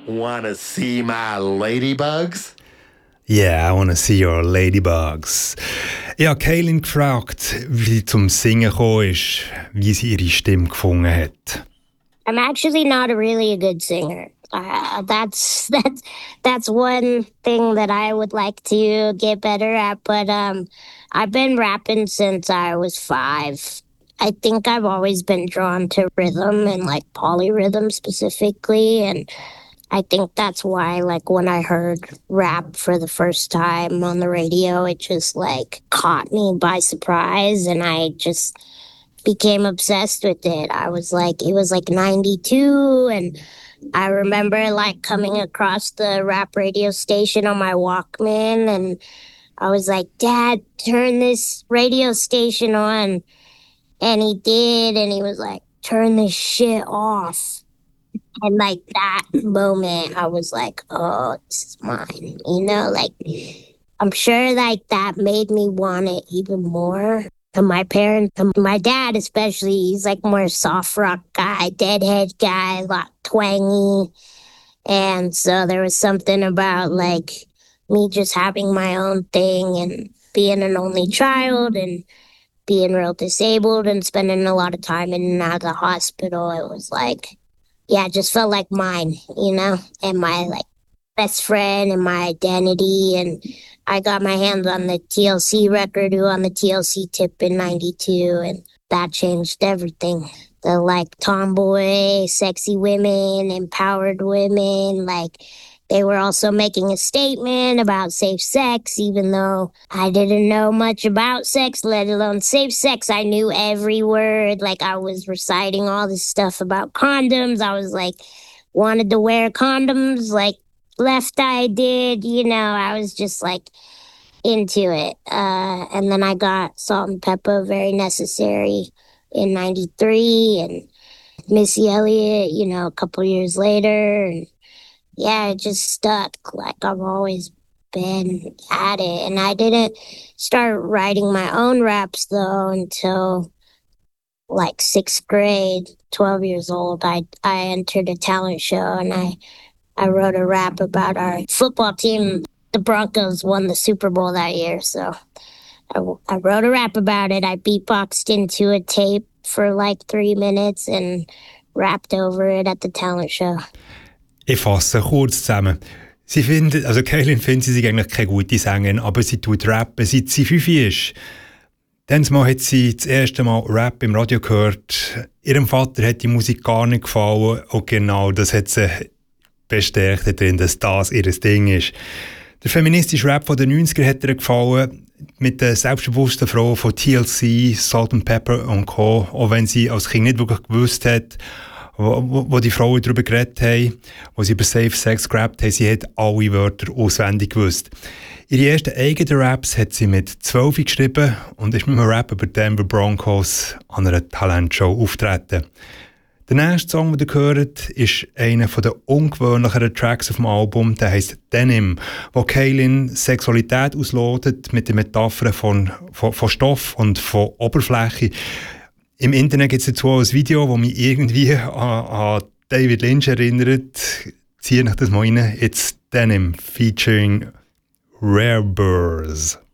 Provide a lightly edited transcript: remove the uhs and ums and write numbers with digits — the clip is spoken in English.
Wanna see my ladybugs? Yeah, I wanna see your ladybugs. Ich habe Kaylin gefragt, wie sie zum Singen gekommen ist, wie sie ihre Stimme gefunden hat. I'm actually not really a good singer. That's one thing that I would like to get better at. But I've been rapping since I was 5. I think I've always been drawn to rhythm and like polyrhythm specifically, and I think that's why, like, when I heard rap for the first time on the radio, it just like caught me by surprise, and I just became obsessed with it. It was like 92, and I remember like coming across the rap radio station on my Walkman, and I was like, Dad, turn this radio station on. And he did, and he was like, turn this shit off. And like that moment, I was like, oh, this is mine. You know, like, I'm sure like that made me want it even more. And my parents, and my dad especially, he's like more soft rock guy, deadhead guy, a lot twangy. And so there was something about like me just having my own thing and being an only child and being real disabled and spending a lot of time in and out of the hospital. It was like, yeah, it just felt like mine, you know, and my like best friend and my identity. And I got my hands on the TLC record, who on the TLC tip in 92, and that changed everything. The like tomboy, sexy women, empowered women, like they were also making a statement about safe sex, even though I didn't know much about sex, let alone safe sex. I knew every word. Like I was reciting all this stuff about condoms. I was like, wanted to wear condoms like Left Eye did, you know, I was just like into it. And then I got Salt and Pepper, Very Necessary in 93, and Missy Elliott, you know, a couple years later. And yeah, it just stuck. Like I've always been at it. And I didn't start writing my own raps though until like 6th grade, 12 years old. I entered a talent show, and I wrote a rap about our football team. The Broncos won the Super Bowl that year, so I wrote a rap about it. I beatboxed into a tape for like 3 minutes and rapped over it at the talent show. Ich fasse kurz zusammen. Kaylin findet, sie sei eigentlich keine gute Sängerin, aber sie tut rappen, seit sie 5 ist. Dann hat sie das erste Mal Rap im Radio gehört. Ihrem Vater hat die Musik gar nicht gefallen, und genau das hat sie bestärkt darin, dass das ihr Ding ist. Der feministische Rap von den 90er hat ihr gefallen, mit der selbstbewussten Frau von TLC, Salt and Pepper und Co., auch wenn sie als Kind nicht wirklich gewusst hat, wo die Frauen darüber geredet haben, wo sie über Safe Sex gerappt haben, sie hat alle Wörter auswendig gewusst. Ihre ersten eigenen Raps hat sie mit 12 geschrieben und ist mit einem Rap über Denver Broncos an einer Talentshow auftreten. Der nächste Song, den ihr hört, ist einer der ungewöhnlicheren Tracks auf dem Album, der heisst Denim, wo Kaylin Sexualität auslotet mit den Metaphern von Stoff und von Oberfläche. Im Internet gibt es dazu auch ein Video, das mich irgendwie an David Lynch erinnert. Ziehe ich das mal rein. It's Denim featuring Rare Burrs.